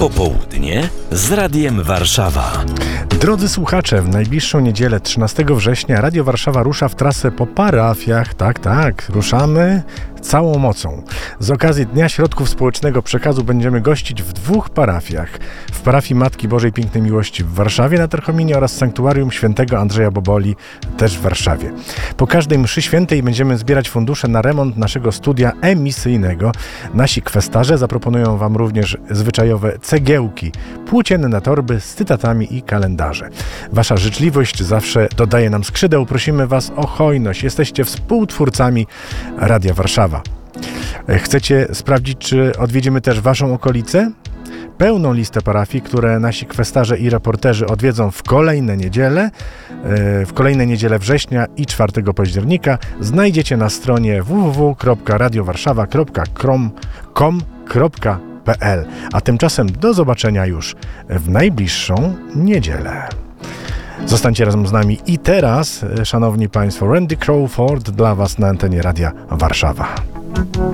Popołudnie z Radiem Warszawa. Drodzy słuchacze, w najbliższą niedzielę 13 września Radio Warszawa rusza w trasę po parafiach. Tak, ruszamy całą mocą. Z okazji Dnia Środków Społecznego Przekazu będziemy gościć w 2 parafiach. W parafii Matki Bożej Pięknej Miłości w Warszawie na Terchominie oraz Sanktuarium Świętego Andrzeja Boboli też w Warszawie. Po każdej mszy świętej będziemy zbierać fundusze na remont naszego studia emisyjnego. Nasi kwestarze zaproponują Wam również zwyczajowe cegiełki, płócienne torby z cytatami i kalendarze. Wasza życzliwość zawsze dodaje nam skrzydeł. Prosimy Was o hojność. Jesteście współtwórcami Radia Warszawa. Chcecie sprawdzić, czy odwiedzimy też Waszą okolicę? Pełną listę parafii, które nasi kwestarze i reporterzy odwiedzą w kolejne niedziele września i 4 października, znajdziecie na stronie www.radiowarszawa.com.pl. A tymczasem do zobaczenia już w najbliższą niedzielę. Zostańcie razem z nami i teraz, szanowni Państwo, Randy Crawford dla Was na antenie Radia Warszawa.